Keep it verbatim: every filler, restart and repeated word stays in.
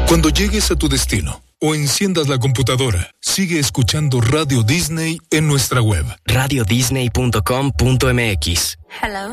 Cuando llegues a tu destino o enciendas la computadora, sigue escuchando Radio Disney en nuestra web. radio disney punto com punto m x. Hello.